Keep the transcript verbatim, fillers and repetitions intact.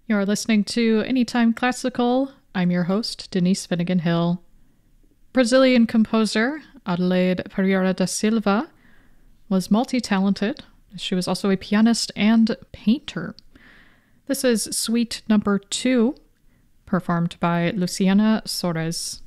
You're listening to Anytime Classical. I'm your host, Denise Finnegan Hill. Brazilian composer Adelaide Pereira da Silva was multi-talented. She was also a pianist and painter. This is Suite Number Two, performed by Luciana Soares.